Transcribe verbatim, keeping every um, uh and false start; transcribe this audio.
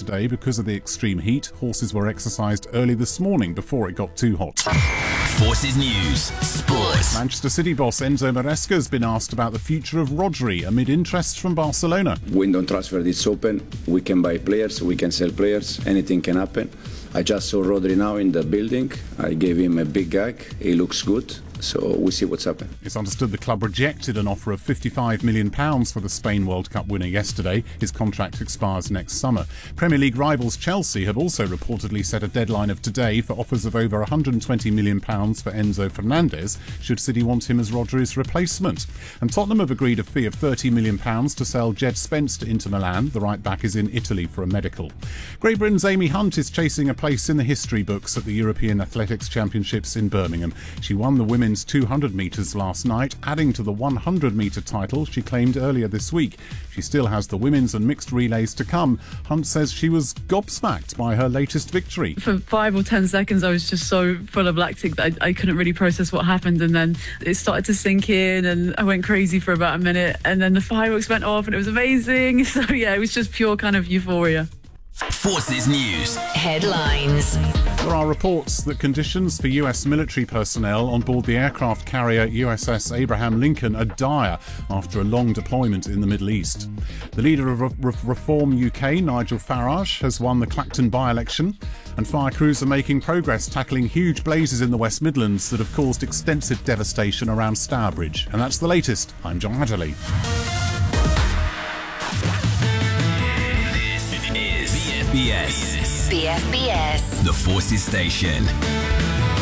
today because of the extreme heat. Horses were exercised early this morning before it got too hot. Forces News, Sports. Manchester City boss Enzo Maresca has been asked about the future of Rodri amid interest from Barcelona. Window transfer is open. We can buy players, we can sell players, anything can happen. I just saw Rodri now in the building. I gave him a big gag. He looks good. So we'll see what's happened. It's understood the club rejected an offer of fifty-five million pounds for the Spain World Cup winner yesterday. His contract expires next summer. Premier League rivals Chelsea have also reportedly set a deadline of today for offers of over one hundred twenty million pounds for Enzo Fernandez, should City want him as Rodri's replacement. And Tottenham have agreed a fee of thirty million pounds to sell Jed Spence to Inter Milan. The right-back is in Italy for a medical. Great Britain's Amy Hunt is chasing a place in the history books at the European Athletics Championships in Birmingham. She won the women's two hundred metres last night, adding to the one hundred metre title she claimed earlier this week. She still has the women's and mixed relays to come. Hunt says she was gobsmacked by her latest victory. For five or ten seconds I was just so full of lactic that I, I couldn't really process what happened, and then it started to sink in and I went crazy for about a minute, and then the fireworks went off and it was amazing. So yeah, it was just pure kind of euphoria. Forces News Headlines. There are reports that conditions for U S military personnel on board the aircraft carrier U S S Abraham Lincoln are dire after a long deployment in the Middle East. The leader of Re- Reform U K, Nigel Farage, has won the Clacton by-election, and fire crews are making progress tackling huge blazes in the West Midlands that have caused extensive devastation around Stourbridge. And that's the latest. I'm John Adderley. B S. B F B S. The Forces Station.